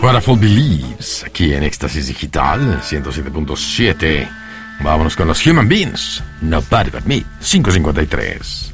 Waterfall Believes, aquí en Éxtasis Digital 107.7. Vámonos con los Human Beings, Nobody But Me, 5:53.